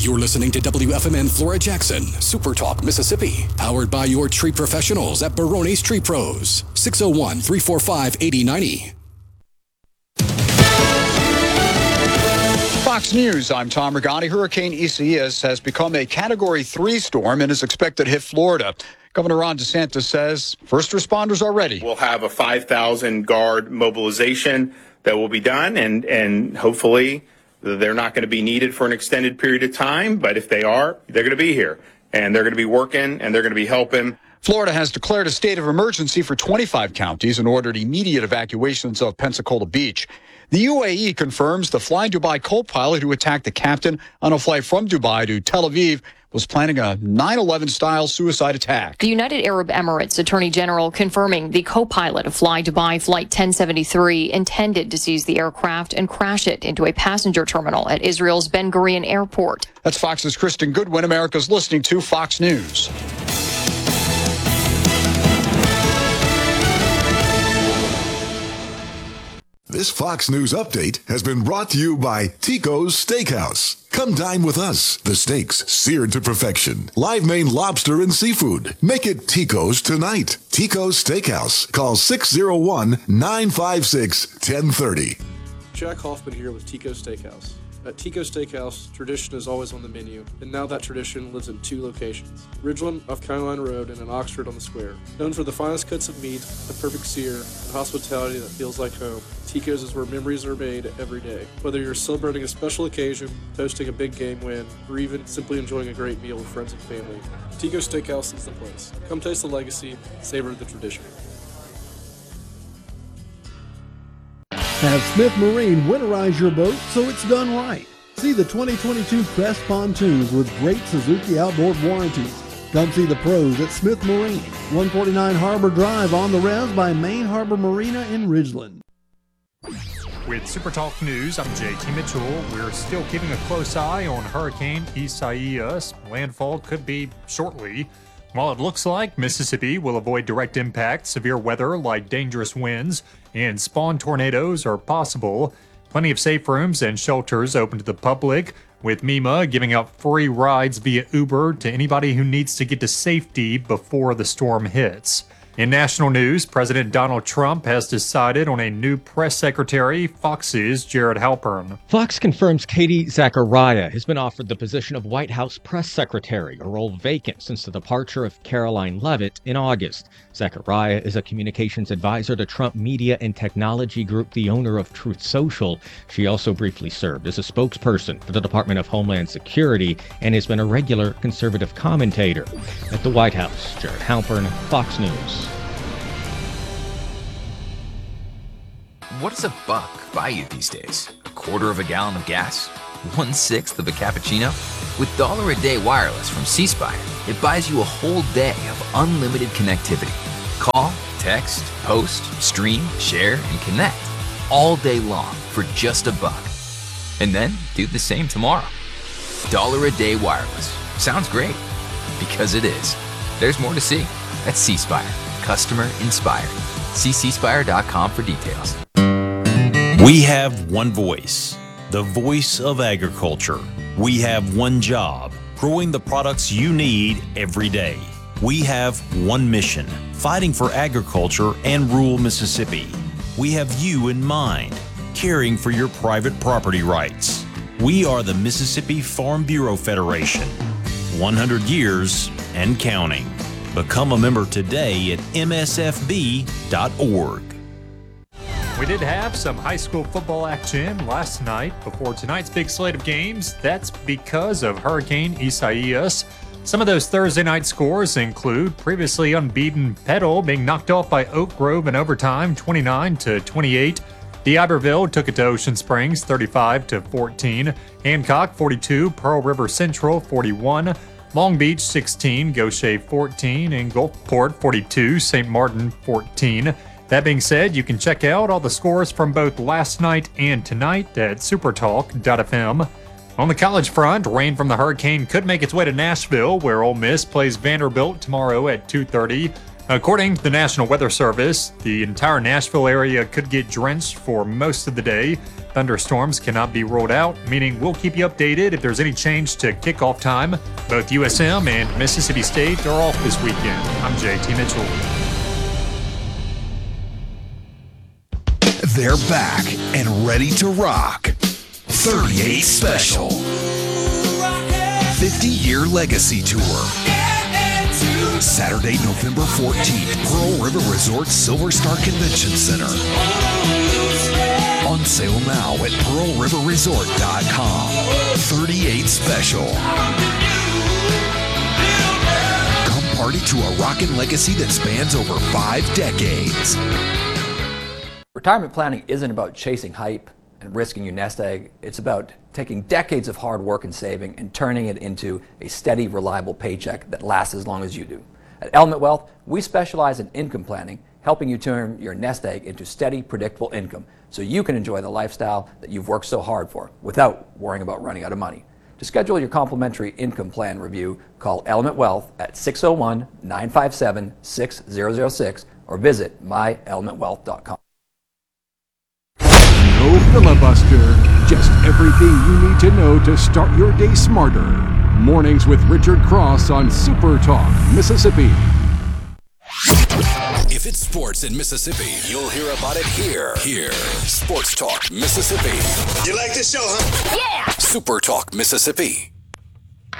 You're listening to WFMN Flora Jackson, Super Talk, Mississippi. Powered by your tree professionals at Barone's Tree Pros. 601-345-8090. Fox News, I'm Tom Regani. Hurricane Isaias has become a Category 3 storm and is expected to hit Florida. Governor Ron DeSantis says first responders are ready. We'll have a 5,000 guard mobilization that will be done, and hopefully they're not going to be needed for an extended period of time. But if they are, they're going to be here, and they're going to be working, and they're going to be helping. Florida has declared a state of emergency for 25 counties and ordered immediate evacuations of Pensacola Beach. The UAE confirms the Fly Dubai co-pilot who attacked the captain on a flight from Dubai to Tel Aviv was planning a 9/11-style suicide attack. The United Arab Emirates Attorney General confirming the co-pilot of Fly Dubai Flight 1073 intended to seize the aircraft and crash it into a passenger terminal at Israel's Ben Gurion Airport. That's Fox's Kristen Goodwin. America's listening to Fox News. This Fox News update has been brought to you by Tico's Steakhouse. Come dine with us. The steaks seared to perfection. Live Maine lobster and seafood. Make it Tico's tonight. Tico's Steakhouse. Call 601-956-1030. Jack Hoffman here with Tico's Steakhouse. At Tico's Steakhouse, tradition is always on the menu, and now that tradition lives in 2 locations, Ridgeland off County Line Road and in Oxford on the Square. Known for the finest cuts of meat, the perfect sear, and hospitality that feels like home, Tico's is where memories are made every day. Whether you're celebrating a special occasion, toasting a big game win, or even simply enjoying a great meal with friends and family, Tico's Steakhouse is the place. Come taste the legacy, savor the tradition. Have Smith Marine winterize your boat so it's done right. See the 2022 Crest pontoons with great Suzuki outboard warranties. Come see the pros at Smith Marine, 149 Harbor Drive on the res by Main Harbor Marina in Ridgeland. With Super Talk News, I'm JT Mitchell. We're still keeping a close eye on Hurricane Isaias. Landfall could be shortly. While it looks like Mississippi will avoid direct impact, severe weather like dangerous winds and spawn tornadoes are possible. Plenty of safe rooms and shelters open to the public, with MEMA giving out free rides via Uber to anybody who needs to get to safety before the storm hits. In national news, President Donald Trump has decided on a new press secretary, Fox's Jared Halpern. Fox confirms Katie Zachariah has been offered the position of White House press secretary, a role vacant since the departure of Caroline Leavitt in August. Zachariah is a communications advisor to Trump Media and Technology Group, the owner of Truth Social. She also briefly served as a spokesperson for the Department of Homeland Security and has been a regular conservative commentator. At the White House, Jared Halpern, Fox News. What does a buck buy you these days? A quarter of a gallon of gas? 1/6 of a cappuccino? With $1 a day wireless from C Spire, it buys you a whole day of unlimited connectivity. Call, text, post, stream, share, and connect all day long for just $1. And then do the same tomorrow. $1 a day wireless. Sounds great. Because it is. There's more to see. That's C Spire. Customer inspired. See cspire.com for details. We have one voice, the voice of agriculture. We have one job, growing the products you need every day. We have one mission, fighting for agriculture and rural Mississippi. We have you in mind, caring for your private property rights. We are the Mississippi Farm Bureau Federation, 100 years and counting. Become a member today at msfb.org. We did have some high school football action last night before tonight's big slate of games. That's because of Hurricane Isaias. Some of those Thursday night scores include previously unbeaten Petal being knocked off by Oak Grove in overtime, 29-28. D'Iberville took it to Ocean Springs, 35-14. Hancock, 42. Pearl River Central, 41. Long Beach, 16. Gaucher, 14. And Gulfport, 42. St. Martin, 14. That being said, you can check out all the scores from both last night and tonight at supertalk.fm. On the college front, rain from the hurricane could make its way to Nashville, where Ole Miss plays Vanderbilt tomorrow at 2:30. According to the National Weather Service, the entire Nashville area could get drenched for most of the day. Thunderstorms cannot be ruled out, meaning we'll keep you updated if there's any change to kickoff time. Both USM and Mississippi State are off this weekend. I'm JT Mitchell. They're back and ready to rock. 38 Special. 50-year legacy tour. Saturday, November 14th, Pearl River Resort Silver Star Convention Center. On sale now at pearlriverresort.com. 38 Special. Come party to a rockin' legacy that spans over 5 decades. Retirement planning isn't about chasing hype and risking your nest egg. It's about taking decades of hard work and saving and turning it into a steady, reliable paycheck that lasts as long as you do. At Element Wealth, we specialize in income planning, helping you turn your nest egg into steady, predictable income so you can enjoy the lifestyle that you've worked so hard for without worrying about running out of money. To schedule your complimentary income plan review, call Element Wealth at 601-957-6006 or visit myelementwealth.com. No filibuster, just everything you need to know to start your day smarter. Mornings with Richard Cross on Super Talk, Mississippi. If it's sports in Mississippi, you'll hear about it here. Sports Talk Mississippi. You like this show, huh? Yeah! Super Talk Mississippi.